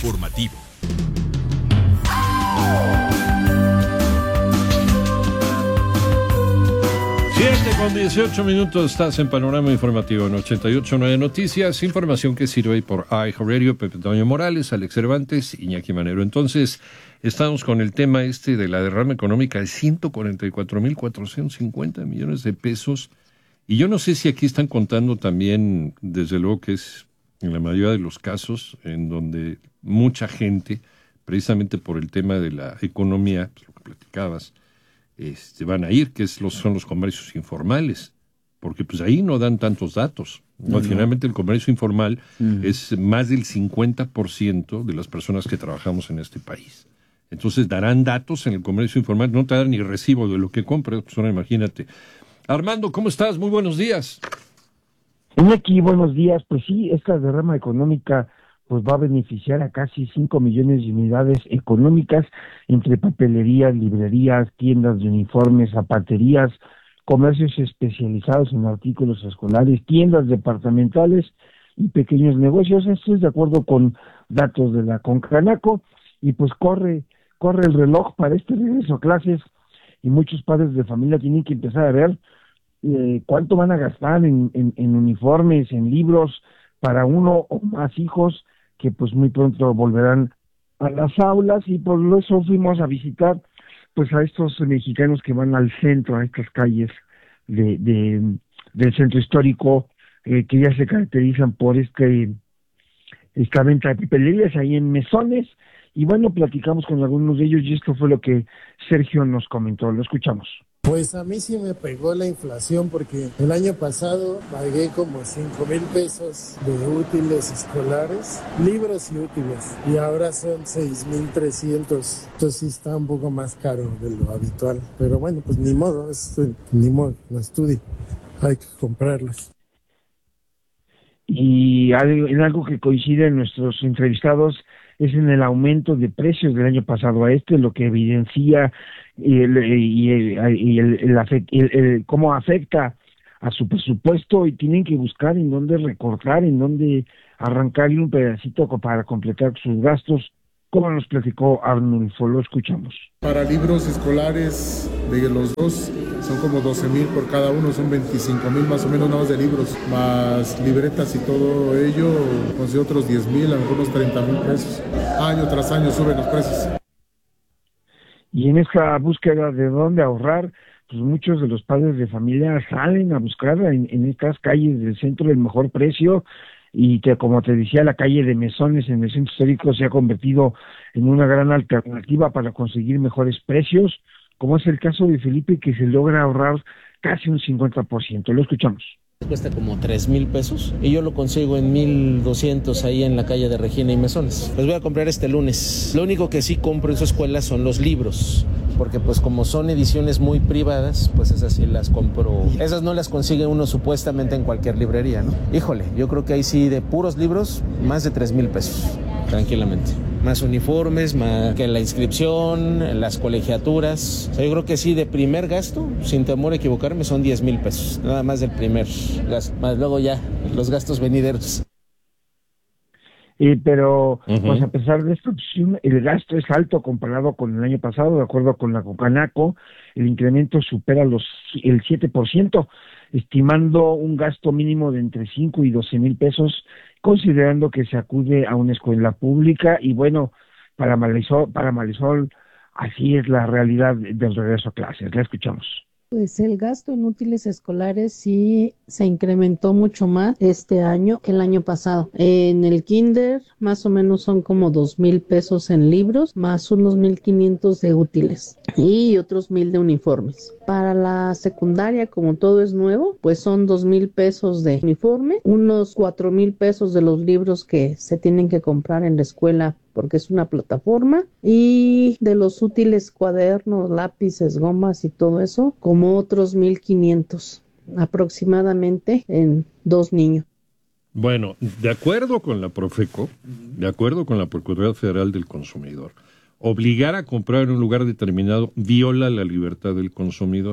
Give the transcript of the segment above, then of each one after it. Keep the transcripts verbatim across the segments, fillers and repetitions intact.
informativo. siete con dieciocho minutos, estás en Panorama Informativo en ochenta y ocho punto nueve Noticias, información que sirve hoy por iHeartRadio, Pepe Toño Morales, Alex Cervantes, Iñaki Manero. Entonces, estamos con el tema este de la derrama económica de ciento cuarenta y cuatro mil cuatrocientos cincuenta millones de pesos, y yo no sé si aquí están contando también, desde luego que es en la mayoría de los casos, en donde mucha gente, precisamente por el tema de la economía, pues lo que platicabas, Este, van a ir, que es los, son los comercios informales, porque pues ahí no dan tantos datos. No, no. Finalmente el comercio informal uh-huh. es más del cincuenta por ciento de las personas que trabajamos en este país. Entonces darán datos en el comercio informal, no te dan ni recibo de lo que compras, pues ahora imagínate. Armando, ¿cómo estás? Muy buenos días. Aquí, buenos días. Pues sí, esta derrama económica pues va a beneficiar a casi cinco millones de unidades económicas entre papelerías, librerías, tiendas de uniformes, zapaterías, comercios especializados en artículos escolares, tiendas departamentales y pequeños negocios. Esto es de acuerdo con datos de la Concanaco, y pues corre, corre el reloj para este regreso a clases, y muchos padres de familia tienen que empezar a ver eh, cuánto van a gastar en, en, en uniformes, en libros, para uno o más hijos, que pues muy pronto volverán a las aulas, y por eso fuimos a visitar pues a estos mexicanos que van al centro, a estas calles de, de del centro histórico, eh, que ya se caracterizan por este esta venta de papelerías ahí en mesones, y bueno, platicamos con algunos de ellos, y esto fue lo que Sergio nos comentó. Lo escuchamos. Pues a mí sí me pegó la inflación, porque el año pasado pagué como cinco mil pesos de útiles escolares, libros y útiles, y ahora son seis mil trescientos. Entonces sí está un poco más caro de lo habitual, pero bueno, pues ni modo, es, ni modo, no estudio, hay que comprarlas. Y en algo que coincide en nuestros entrevistados es en el aumento de precios del año pasado a este, lo que evidencia y, el, y, el, y el, el, el, el, cómo afecta a su presupuesto, y tienen que buscar en dónde recortar, en dónde arrancarle un pedacito para completar sus gastos, como nos platicó Arnulfo. Lo escuchamos. Para libros escolares de los dos son como doce mil por cada uno, son veinticinco mil más o menos nada más de libros, más libretas y todo ello, pues de otros diez mil, algunos treinta mil pesos. Año tras año suben los precios. Y en esta búsqueda de dónde ahorrar, pues muchos de los padres de familia salen a buscar en, en estas calles del centro el mejor precio, y que, como te decía, la calle de Mesones en el centro histórico se ha convertido en una gran alternativa para conseguir mejores precios, como es el caso de Felipe, que se logra ahorrar casi un cincuenta por ciento. Lo escuchamos. Cuesta como tres mil pesos y yo lo consigo en mil doscientos ahí en la calle de Regina y Mesones. Los voy a comprar este lunes. Lo único que sí compro en su escuela son los libros, porque pues como son ediciones muy privadas, pues esas sí las compro. Esas no las consigue uno supuestamente en cualquier librería, ¿no? Híjole, yo creo que ahí sí de puros libros, más de tres mil pesos, tranquilamente. Más uniformes, más que la inscripción, las colegiaturas. O sea, yo creo que sí, de primer gasto, sin temor a equivocarme, son diez mil pesos. Nada más del primer gasto. Más luego ya, los gastos venideros. Eh, pero, uh-huh. pues a pesar de esto, el gasto es alto comparado con el año pasado. De acuerdo con la Concanaco, el incremento supera los el siete por ciento, estimando un gasto mínimo de entre cinco y doce mil pesos, considerando que se acude a una escuela pública. Y bueno, para Marisol, para Marisol, así es la realidad del regreso a clases. La escuchamos. Pues el gasto en útiles escolares sí se incrementó mucho más este año que el año pasado. En el kinder más o menos son como dos mil pesos en libros, más unos mil quinientos de útiles y otros mil de uniformes. Para la secundaria, como todo es nuevo, pues son dos mil pesos de uniforme, unos cuatro mil pesos de los libros que se tienen que comprar en la escuela porque es una plataforma, y de los útiles, cuadernos, lápices, gomas y todo eso, como otros mil quinientos aproximadamente en dos niños. Bueno, de acuerdo con la Profeco, de acuerdo con la Procuraduría Federal del Consumidor, obligar a comprar en un lugar determinado viola la libertad del consumidor.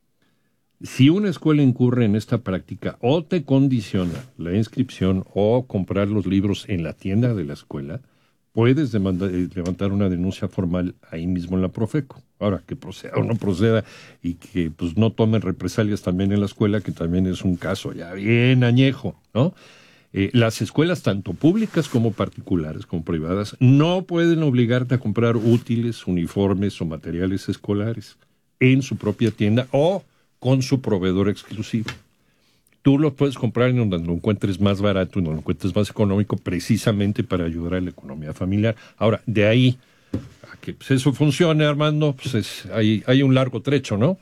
Si una escuela incurre en esta práctica o te condiciona la inscripción o comprar los libros en la tienda de la escuela, puedes demandar, eh, levantar una denuncia formal ahí mismo en la Profeco. Ahora, que proceda o no proceda y que pues no tomen represalias también en la escuela, que también es un caso ya bien añejo, ¿no? Eh, las escuelas, tanto públicas como particulares, como privadas, no pueden obligarte a comprar útiles, uniformes o materiales escolares en su propia tienda o con su proveedor exclusivo. Tú lo puedes comprar en donde lo encuentres más barato, en donde lo encuentres más económico, precisamente para ayudar a la economía familiar. Ahora, de ahí a que pues, eso funcione, Armando, pues es, hay, hay un largo trecho, ¿no?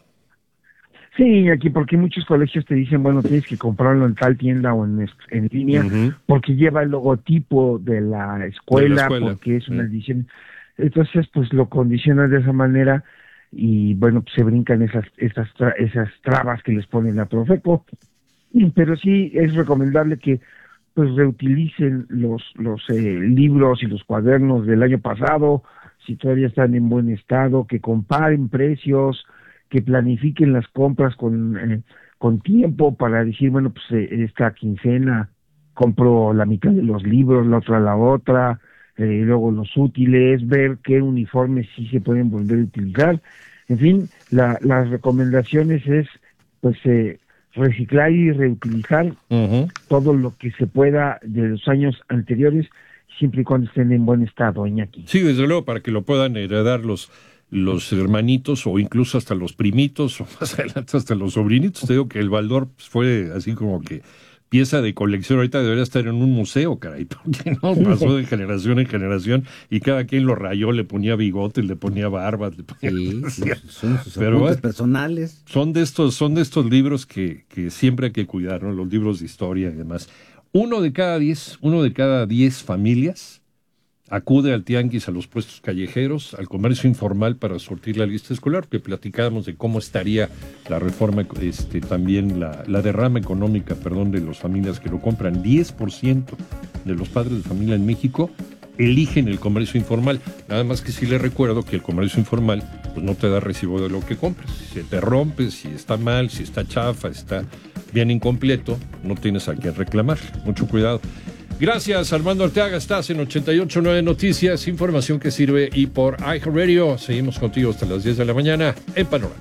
Sí, aquí porque muchos colegios te dicen, bueno, tienes que comprarlo en tal tienda o en, en línea, uh-huh. porque lleva el logotipo de la escuela, de la escuela. Porque es una uh-huh. edición. Entonces, pues lo condicionan de esa manera y, bueno, pues se brincan esas esas, tra- esas trabas que les ponen la Profeco. Pero sí es recomendable que pues reutilicen los los eh, libros y los cuadernos del año pasado, si todavía están en buen estado, que comparen precios, que planifiquen las compras con eh, con tiempo para decir, bueno, pues eh, esta quincena compro la mitad de los libros, la otra la otra, eh, luego los útiles, ver qué uniformes sí se pueden volver a utilizar. En fin, la, las recomendaciones es pues eh, reciclar y reutilizar uh-huh. todo lo que se pueda de los años anteriores, siempre y cuando estén en buen estado, Iñaki. Sí, desde luego, para que lo puedan heredar los, los hermanitos o incluso hasta los primitos o más adelante hasta los sobrinitos. Te digo que el Baldor fue así como que pieza de colección. Ahorita debería estar en un museo, caray, porque no pasó de generación en generación y cada quien lo rayó, le ponía bigotes, le ponía barbas, le ponía... Sí, son sus pero apuntes personales. Son de estos, son de estos libros que, que siempre hay que cuidar, ¿no? Los libros de historia y demás. Uno de cada diez, uno de cada diez familias acude al tianguis, a los puestos callejeros, al comercio informal para surtir la lista escolar, que platicábamos de cómo estaría la reforma, este, también la, la derrama económica, perdón, de las familias que lo compran. diez por ciento de los padres de familia en México eligen el comercio informal. Nada más que sí les recuerdo que el comercio informal pues no te da recibo de lo que compras. Si se te rompe, si está mal, si está chafa, está bien incompleto, no tienes a quién reclamar. Mucho cuidado. Gracias, Armando Arteaga. Estás en ochenta y ocho punto nueve Noticias, información que sirve, y por iHeartRadio. Seguimos contigo hasta las diez de la mañana en Panorama.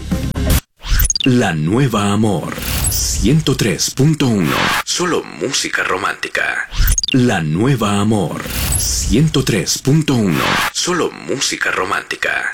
La Nueva Amor, ciento tres punto uno. Solo música romántica. La Nueva Amor, ciento tres punto uno. Solo música romántica.